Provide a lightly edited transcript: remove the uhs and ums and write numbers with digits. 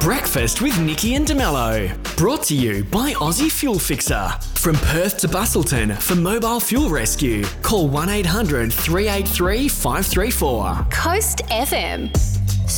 Breakfast with Nikki and DeMello. Brought to you by Aussie Fuel Fixer. From Perth to Bustleton for mobile fuel rescue. Call 1-800 383 534. Coast FM.